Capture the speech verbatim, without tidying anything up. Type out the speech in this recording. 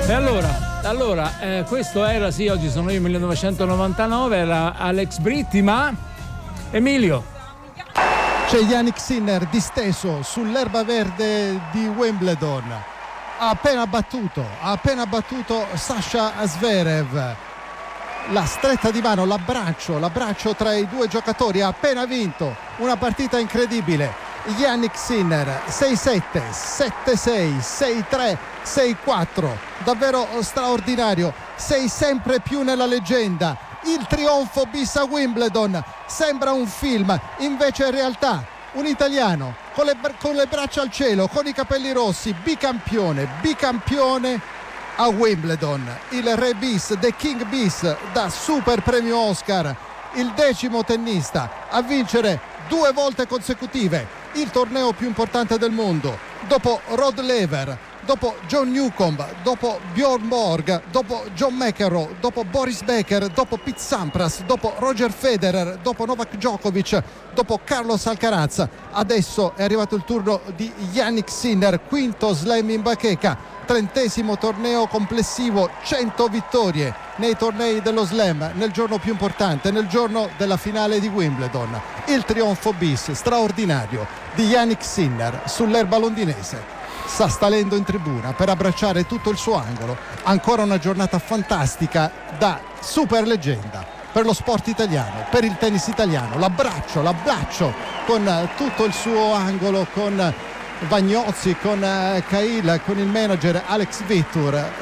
E allora, allora eh, questo era, sì, oggi sono io, millenovecentonovantanove, era Alex Britti, ma Emilio. C'è Jannik Sinner disteso sull'erba verde di Wimbledon. Ha appena battuto, ha appena battuto Sasha Zverev. La stretta di mano, l'abbraccio, l'abbraccio tra i due giocatori. Ha appena vinto una partita incredibile. Jannik Sinner sei sette, sette sei, sei tre, sei quattro, davvero straordinario. Sei sempre più nella leggenda. Il trionfo bis a Wimbledon sembra un film, invece è realtà. Un italiano con le, con le braccia al cielo, con i capelli rossi, bicampione, bicampione a Wimbledon. Il re bis, The King bis, da super premio Oscar, il decimo tennista a vincere due volte consecutive il torneo più importante del mondo, dopo Rod Laver, dopo John Newcomb, dopo Bjorn Borg, dopo John McEnroe, dopo Boris Becker, dopo Pete Sampras, dopo Roger Federer, dopo Novak Djokovic, dopo Carlos Alcaraz. Adesso è arrivato il turno di Jannik Sinner, quinto slam in bacheca, trentesimo torneo complessivo, cento vittorie nei tornei dello slam, nel giorno più importante, nel giorno della finale di Wimbledon. Il trionfo bis straordinario di Jannik Sinner sull'erba londinese. Sta salendo in tribuna per abbracciare tutto il suo angolo. Ancora una giornata fantastica da super leggenda per lo sport italiano, per il tennis italiano. L'abbraccio, l'abbraccio con tutto il suo angolo, con Vagnozzi, con Cahill, con il manager Alex Vittur.